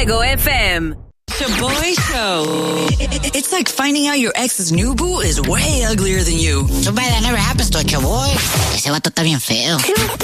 Fuego FM. Shaboy Show. It's like finding out your ex's new boo is way uglier than you. Too bad that never happens to a Chaboy. Ese vato está bien feo.